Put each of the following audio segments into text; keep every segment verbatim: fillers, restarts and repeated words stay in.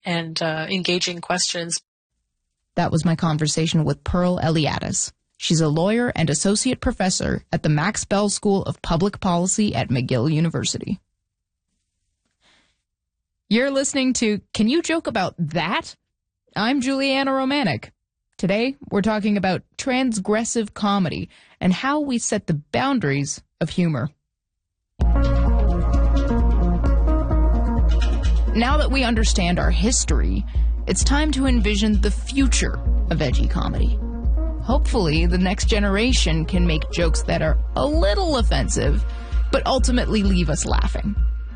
and uh, engaging questions. That was my conversation with Pearl Eliadis. She's a lawyer and associate professor at the Max Bell School of Public Policy at McGill University. You're listening to Can You Joke About That? I'm Juliana Romanek. Today, we're talking about transgressive comedy and how we set the boundaries of humor. Now that we understand our history, it's time to envision the future of edgy comedy. Hopefully, the next generation can make jokes that are a little offensive, but ultimately leave us laughing.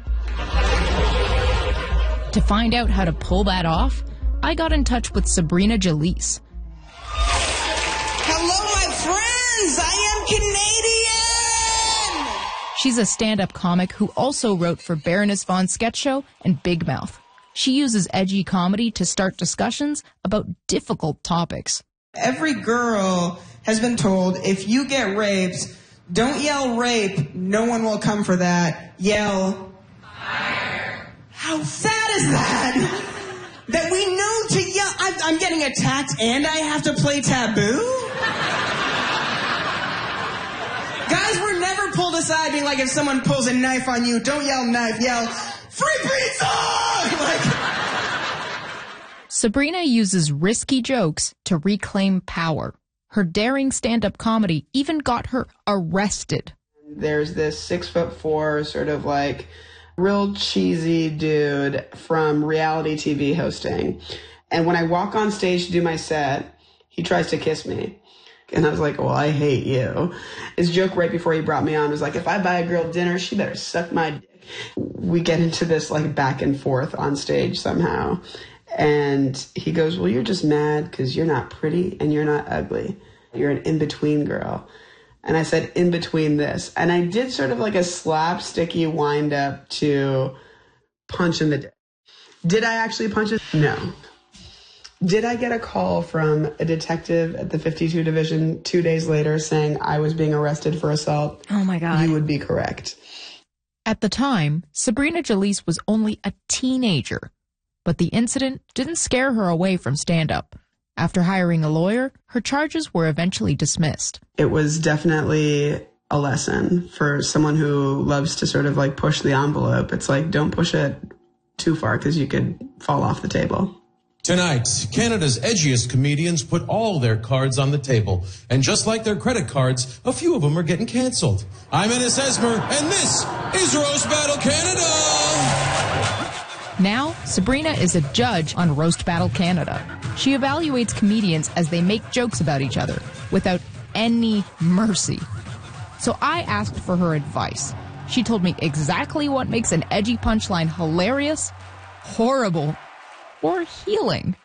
To find out how to pull that off, I got in touch with Sabrina Jalise. Hello, my friends! I am Canadian! She's a stand-up comic who also wrote for Baroness Von Sketch Show and Big Mouth. She uses edgy comedy to start discussions about difficult topics. Every girl has been told, if you get raped, don't yell rape, no one will come for that. Yell fire. How sad is that? That we know to yell. I'm, I'm getting attacked and I have to play taboo? Guys were never pulled aside being like, if someone pulls a knife on you, don't yell knife, yell free pizza! Like... Sabrina uses risky jokes to reclaim power. Her daring stand-up comedy even got her arrested. There's this six foot four sort of like real cheesy dude from reality T V hosting. And when I walk on stage to do my set, he tries to kiss me. And I was like, well, I hate you. His joke right before he brought me on was like, if I buy a girl dinner, she better suck my dick. We get into this like back and forth on stage somehow. And he goes, well, you're just mad because you're not pretty and you're not ugly. You're an in-between girl. And I said, in between this. And I did sort of like a slapsticky wind up to punch in the dick. Did I actually punch it? No. Did I get a call from a detective at the fifty-two Division two days later saying I was being arrested for assault? Oh, my God. You would be correct. At the time, Sabrina Jalise was only a teenager, but the incident didn't scare her away from stand-up. After hiring a lawyer, her charges were eventually dismissed. It was definitely a lesson for someone who loves to sort of like push the envelope. It's like, don't push it too far because you could fall off the table. Tonight, Canada's edgiest comedians put all their cards on the table. And just like their credit cards, a few of them are getting canceled. I'm Ennis Esmer, and this is Roast Battle Canada! Now, Sabrina is a judge on Roast Battle Canada. She evaluates comedians as they make jokes about each other, without any mercy. So I asked for her advice. She told me exactly what makes an edgy punchline hilarious, horrible, or healing.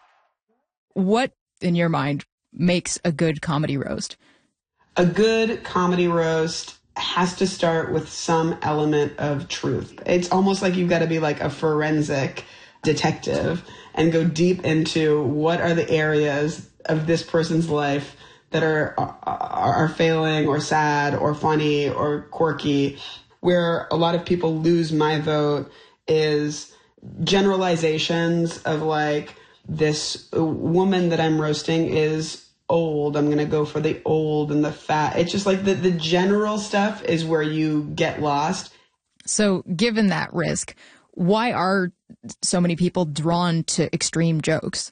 What, in your mind, makes a good comedy roast? A good comedy roast has to start with some element of truth. It's almost like you've got to be like a forensic detective and go deep into what are the areas of this person's life that are, are, are failing or sad or funny or quirky. Where a lot of people lose my vote is generalizations of like, this woman that I'm roasting is old. I'm going to go for the old and the fat. It's just like the, the general stuff is where you get lost. So given that risk, why are so many people drawn to extreme jokes?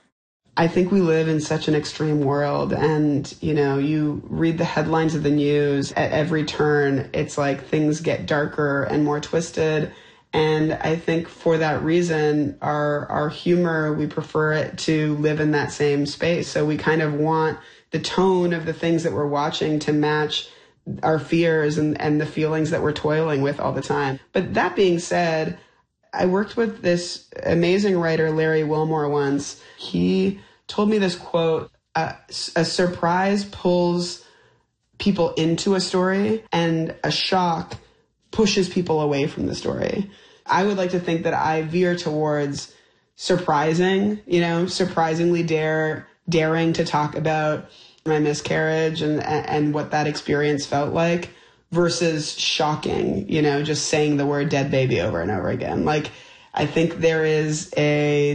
I think we live in such an extreme world, and, you know, you read the headlines of the news at every turn. It's like things get darker and more twisted. And I think for that reason, our our humor, we prefer it to live in that same space. So we kind of want the tone of the things that we're watching to match our fears and, and the feelings that we're toiling with all the time. But that being said, I worked with this amazing writer, Larry Wilmore, once. He told me this quote, uh, a surprise pulls people into a story and a shock pushes people away from the story. I would like to think that I veer towards surprising, you know, surprisingly dare, daring to talk about my miscarriage and, and what that experience felt like versus shocking, you know, just saying the word dead baby over and over again. Like, I think there is a